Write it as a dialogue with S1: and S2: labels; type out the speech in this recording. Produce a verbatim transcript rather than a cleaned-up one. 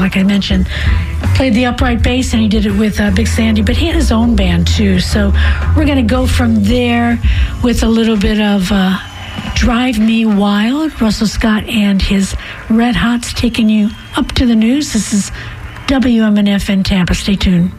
S1: like I mentioned, played the upright bass, and he did it with uh, Big Sandy, but he had his own band too. So we're going to go from there with a little bit of uh, Drive Me Wild, Russell Scott and his Red Hots taking you up to the news. This is W M N F in Tampa. Stay tuned.